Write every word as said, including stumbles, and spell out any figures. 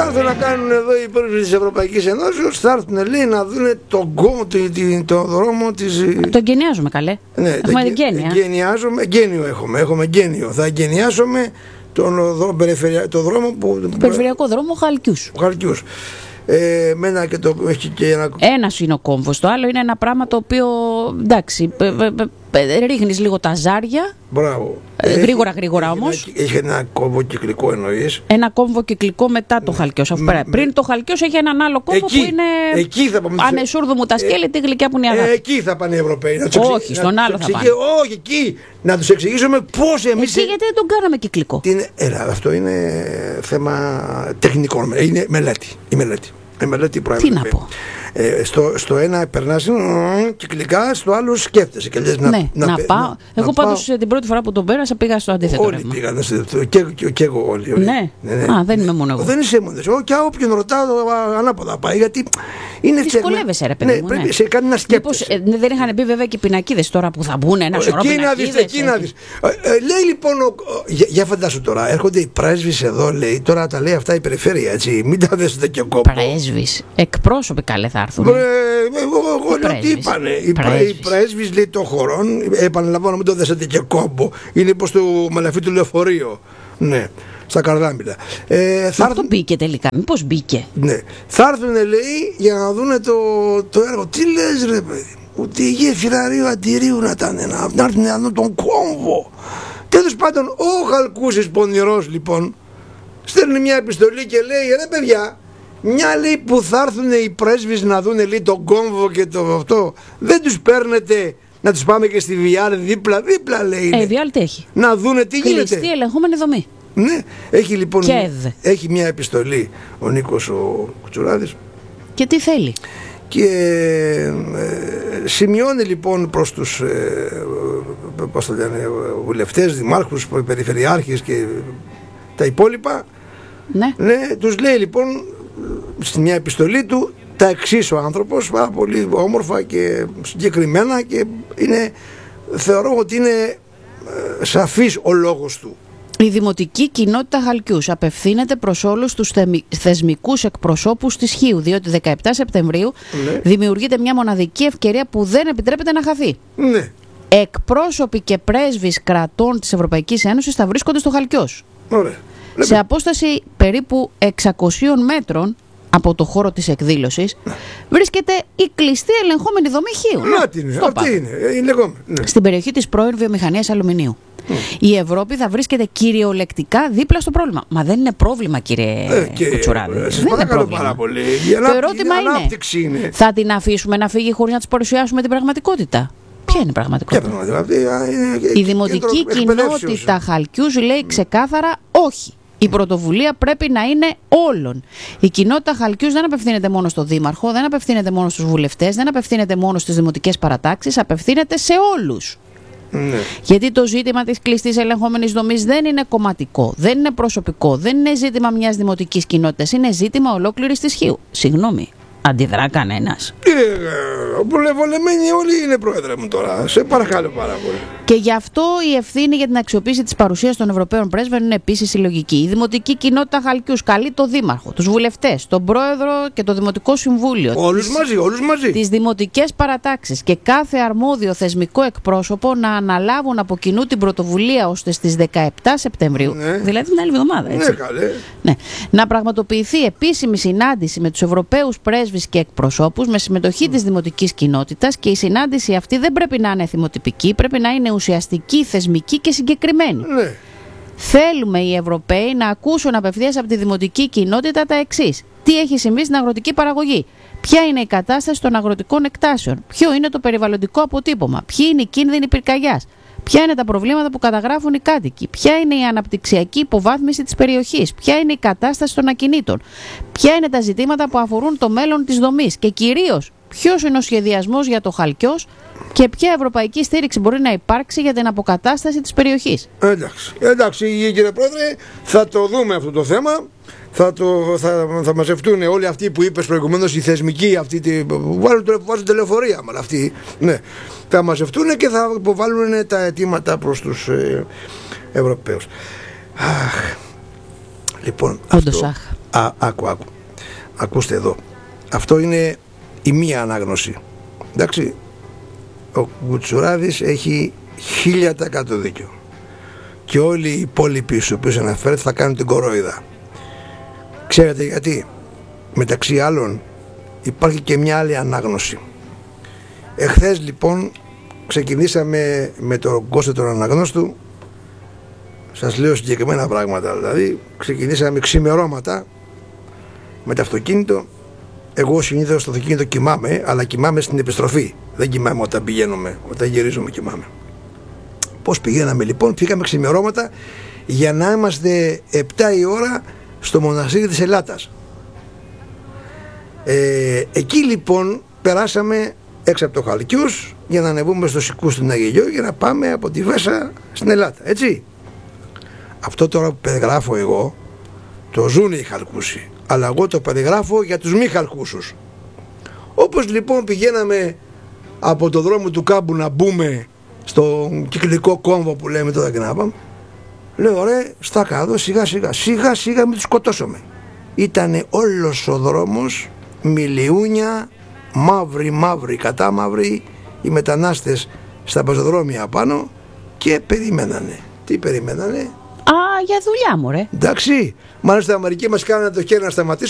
θα έρθουν να κάνουν εδώ οι πρόεδροι της Ευρωπαϊκής Ενώσεως, θα έρθουν λέει να δουν τον κόμμα, το δρόμο της... Το εγκαινιάζουμε καλέ. Ναι, έχουμε εγκαίνια. Εγκαινιάζουμε, εγκαίνιο έχουμε, έχουμε εγκαίνιο. Θα εγκαινιάσουμε τον δρόμο, το δρόμο που... Το περιφερειακό δρόμο Χαλκιούς. Χαλκιούς. Ε, μένα και το, έχει και ένα... Ένας είναι ο κόμβος, το άλλο είναι ένα πράγμα το οποίο, εντάξει, ρίχνεις λίγο τα ζάρια. Μπράβο. Ε, γρήγορα γρήγορα όμως. Έχει, έχει ένα κόμβο κυκλικό εννοείς. Ένα κόμβο κυκλικό μετά το Χαλκιός. Με, πριν το Χαλκιός έχει έναν άλλο κόμβο εκεί, που είναι εκεί θα πάμε, ανεσούρδου μου τα σκέλη, τι γλυκιά που είναι η αγάπη. Εκεί θα πάνε οι Ευρωπαίοι. Να Όχι, εξηγη... στον άλλο θα πάνε. Όχι, εκεί. Να τους εξηγήσουμε πώς εμείς... Εκεί γιατί δεν τον κάναμε κυκλικό. Είναι, έλα, αυτό είναι θέμα τεχνικό. Είναι μελέτη. Η μελέτη. Η μελέτη Τι να πω. Ε, στο, στο ένα περνάς κυκλικά, στο άλλο σκέφτεσαι και λες, ναι, να, να, να πάω. Να, εγώ να πάντως πάω. Την πρώτη φορά που τον πέρασα πήγα στο αντίθετο όλοι ρεύμα. πήγαν και, και, και εγώ όλοι, όλοι. Ναι. Ναι, ναι. Α, δεν είμαι μόνο εγώ. Δεν είσαι μόνο εγώ και όποιον ρωτάω ανάποδα πάει, γιατί είναι δυσκολεύεσαι ρε παιδί ναι, μου, πρέπει ναι. σε κάνει να σκέφτεσαι. Μήπως, ε, δεν είχαν μπει βέβαια και πινακίδες τώρα που θα μπουν ένα σωρό πινακίδες. Εκεί να δεις. Λέει λοιπόν, ο, για, για φαντάσου τώρα, έρχονται οι πρέσβεις εδώ, λέει, τώρα τα λέει αυτά η περιφέρεια, έτσι, μην τα δέσετε και κόπο. Πρέσβεις, εκπρόσωποι καλέ θα έρθουν. Εγώ λέω τι είπανε. Οι πρέσβεις λέει των χωρών, επαναλαμβάνω μην το δέσετε και κόμπο, είναι πως το μαλαφί του λεωφορείο. Ναι. Στα Καρδάμπιλα. Ε, θα αυτό μπήκε τελικά, μήπως μπήκε. Ναι. Θα έρθουν λέει για να δουν το, το έργο. Τι λες ρε παιδί, ούτε η γέφυρα Ρίου Αντιρίου να ήταν, να, να έρθουν να δουν τον κόμβο. Τέλος πάντων ο Χαλκούσης πονηρός λοιπόν στέλνει μια επιστολή και λέει ρε παιδιά, μια λέει που θα έρθουν οι πρέσβεις να δουν λέει τον κόμβο και το αυτό, δεν τους παίρνετε να τους πάμε και στη Βιάλ δίπλα, δίπλα λέει. Ε, Βιάλ τι έχει. Να δούνε τι γίνεται. Κλειστή ελεγχόμενη δομή. Ναι, έχει λοιπόν Κεδ. έχει μια επιστολή ο Νίκος ο Κουτσουράδης. Και τι θέλει. Και ε, σημειώνει λοιπόν προς τους ε, πώς το λένε, βουλευτές, δημάρχους, περιφερειάρχες και τα υπόλοιπα. Ναι. Ναι, τους λέει λοιπόν στη μια επιστολή του τα εξής ο άνθρωπος, πάρα πολύ όμορφα και συγκεκριμένα, και είναι, θεωρώ ότι είναι ε, σαφής ο λόγος του. Η Δημοτική Κοινότητα Χαλκιούς απευθύνεται προς όλους τους θεσμικούς εκπροσώπους της Χίου, διότι δεκαεπτά Σεπτεμβρίου ναι. δημιουργείται μια μοναδική ευκαιρία που δεν επιτρέπεται να χαθεί. Ναι. Εκπρόσωποι και πρέσβεις κρατών της Ευρωπαϊκής Ένωσης θα βρίσκονται στο Χαλκιός. Ωραία. Σε απόσταση περίπου εξακοσίων μέτρων από το χώρο της εκδήλωσης βρίσκεται η κλειστή ελεγχόμενη δομή Χίου. Να την είναι, αυτή είναι, είναι λεγόμενη. Ναι. Στην περιοχή της πρώην βιομηχανίας αλουμινίου. Mm. Η Ευρώπη θα βρίσκεται κυριολεκτικά δίπλα στο πρόβλημα. Μα δεν είναι πρόβλημα, κύριε ε, Κουτσουράδη. Ε, δεν είναι πρόβλημα. Πάρα πολύ. Η το ερώτημα είναι, είναι, θα την αφήσουμε να φύγει χωρίς να της παρουσιάσουμε την πραγματικότητα. Ποια είναι η πραγματικότητα? πραγματικότητα? Είναι, η Δημοτική Κοινότητα Χαλκιούς λέει ξεκάθαρα όχι. Η πρωτοβουλία πρέπει να είναι όλων. Η κοινότητα Χαλκιούς δεν απευθύνεται μόνο στο Δήμαρχο, δεν απευθύνεται μόνο στους βουλευτές, δεν απευθύνεται μόνο στις δημοτικές παρατάξεις, απευθύνεται σε όλους. Ναι. Γιατί το ζήτημα της κλειστής ελεγχόμενης δομής δεν είναι κομματικό, δεν είναι προσωπικό, δεν είναι ζήτημα μιας δημοτικής κοινότητας, είναι ζήτημα ολόκληρης της Χίου. Συγγνώμη, αντιδρά κανένας? Βολεμένοι όλοι είναι, πρόεδρε μου, τώρα. Σε παρακαλώ πάρα πολύ. Και γι' αυτό η ευθύνη για την αξιοποίηση της παρουσίας των Ευρωπαίων πρέσβεων είναι επίσης συλλογική. Η Δημοτική Κοινότητα Χαλκιούς καλεί το Δήμαρχο, τους βουλευτές, τον Πρόεδρο και το Δημοτικό Συμβούλιο. Όλους τις, μαζί, όλους μαζί. Τις δημοτικές παρατάξεις και κάθε αρμόδιο θεσμικό εκπρόσωπο να αναλάβουν από κοινού την πρωτοβουλία ώστε στις δεκαεπτά Σεπτεμβρίου, ναι. δηλαδή την άλλη εβδομάδα, έτσι. Ναι, καλέ. Ναι, να πραγματοποιηθεί επίσημη συνάντηση με τους Ευρωπαίους πρέσβεις και εκπροσώπους με συμμετοχή mm. της δημοτικής κοινότητας, και η συνάντηση αυτή δεν πρέπει να είναι θυμοτυπική, πρέπει να είναι ουσιαστική, θεσμική και συγκεκριμένη. Ναι. Θέλουμε οι Ευρωπαίοι να ακούσουν απευθείας από τη δημοτική κοινότητα τα εξής. Τι έχει συμβεί στην αγροτική παραγωγή, ποια είναι η κατάσταση των αγροτικών εκτάσεων, ποιο είναι το περιβαλλοντικό αποτύπωμα, ποιοι είναι οι κίνδυνοι πυρκαγιάς, ποια είναι τα προβλήματα που καταγράφουν οι κάτοικοι, ποια είναι η αναπτυξιακή υποβάθμιση της περιοχής, ποια είναι η κατάσταση των ακινήτων, ποια είναι τα ζητήματα που αφορούν το μέλλον της δομής και κυρίως ποιος είναι ο σχεδιασμός για το Χαλκιός και ποια ευρωπαϊκή στήριξη μπορεί να υπάρξει για την αποκατάσταση της περιοχής. Εντάξει, εντάξει κύριε Πρόεδρε, θα το δούμε αυτό το θέμα. Θα, το, θα, θα μαζευτούν όλοι αυτοί που είπες προηγουμένως, οι θεσμικοί αυτοί που βάζουν, που βάζουν τηλεφορία, αλλά αυτοί, ναι, θα μαζευτούν και θα υποβάλουν τα αιτήματα προς τους ε, Ευρωπαίους. Αχ, λοιπόν, Όντως, αυτό, αχ. Α, άκου, άκου. Ακούστε εδώ. Αυτό είναι η μία ανάγνωση. Εντάξει. Ο Κουτσουράδης έχει χίλια τοις εκατό δίκιο. Και όλοι οι υπόλοιποι στους οποίους αναφέρεται θα κάνουν την κορόιδα. Ξέρετε γιατί? Μεταξύ άλλων υπάρχει και μια άλλη ανάγνωση. Εχθές λοιπόν ξεκινήσαμε με τον Κώστα τον αναγνώστου. Σας λέω συγκεκριμένα πράγματα. Δηλαδή ξεκινήσαμε ξημερώματα με το αυτοκίνητο. Εγώ συνήθως στο αυτοκίνητο κοιμάμαι, αλλά κοιμάμαι στην επιστροφή. Δεν κοιμάμαι όταν πηγαίνουμε, όταν γυρίζουμε κοιμάμαι. Πώς πηγαίναμε λοιπόν? Φύγαμε ξημερώματα για να είμαστε επτά η ώρα στο μοναστήρι της Ελλάτας. Ε, εκεί λοιπόν περάσαμε έξω από το Χαλκιούς για να ανεβούμε στο Σικού στην Αγελιό για να πάμε από τη Βέσα στην Ελλάδα, έτσι. Αυτό τώρα που περιγράφω εγώ το ζουν οι Χαλκούσοι, αλλά εγώ το περιγράφω για τους μη Χαλκούσους. Όπως λοιπόν πηγαίναμε από το δρόμο του Κάμπου να μπούμε στον κυκλικό κόμβο που λέμε τώρα και να πάμε, λέω ρε στάκα εδώ σιγά σιγά σιγά σιγά μην τους σκοτώσουμε. Ήτανε όλος ο δρόμος μιλιούνια, μαύροι μαύροι κατά μαύροι, οι μετανάστες στα πεζοδρόμια πάνω και περιμένανε. Τι περιμένανε? Α, για δουλειά μου ρε. Εντάξει, μάλιστα οι Αμερικοί μας κάνανε το χέρι να σταματήσουμε.